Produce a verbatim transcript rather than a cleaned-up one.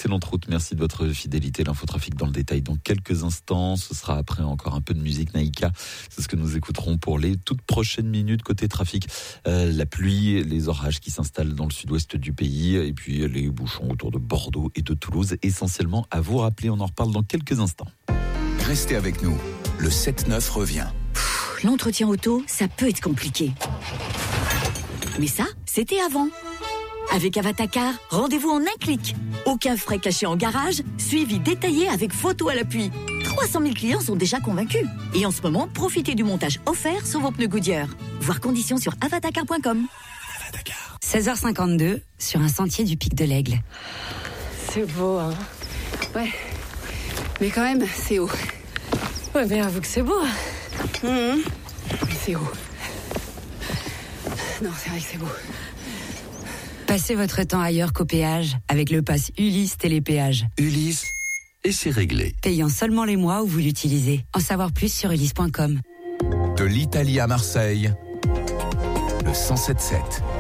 excellente route. Merci de votre fidélité. L'infotrafic dans le détail dans quelques instants. Ce sera après encore un peu de musique. Naïka, c'est ce que nous écouterons pour les toutes prochaines minutes. Côté trafic, euh, la pluie, les orages qui s'installent dans le sud-ouest du pays et puis les bouchons autour de Bordeaux et de Toulouse. Essentiellement à vous rappeler, on en reparle dans quelques instants. Restez avec nous. Le sept neuf revient. Pff, l'entretien auto, ça peut être compliqué. Mais ça, c'était avant. Avec Avatacar, rendez-vous en un clic. Aucun frais cachés en garage, suivi détaillé avec photo à l'appui. trois cent mille clients sont déjà convaincus. Et en ce moment, profitez du montage offert sur vos pneus Goodyear. Voir conditions sur avatacar point com. seize heures cinquante-deux, sur un sentier du Pic de l'Aigle. C'est beau, hein. Ouais. Mais quand même, c'est haut. Ouais, mais avoue que c'est beau. Mmh. Mais c'est haut. Non, c'est vrai que c'est beau. Passez votre temps ailleurs qu'au péage avec le pass Ulysse Télépéage. Ulysse, et c'est réglé. Payant seulement les mois où vous l'utilisez. En savoir plus sur ulysse point com. De l'Italie à Marseille, le cent sept sept.